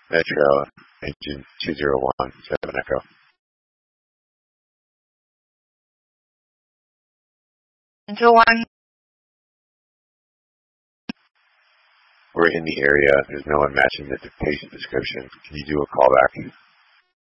Metro, engine 2017 Echo. Metro 1. We're in the area. There's no one matching the patient description. Can you do a callback?